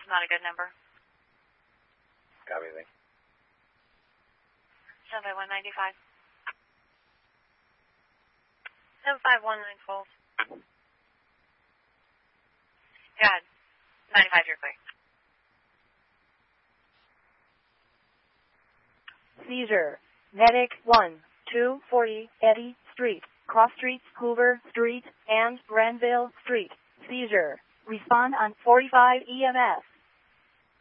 not a good number. Copy, thanks. Stand by 195. 75194. Go ahead. 95, you're clear. Seizure. Medic 1, 240 Eddy Street, Cross Street, Hoover Street, and Granville Street. Seizure. Respond on 45 EMS.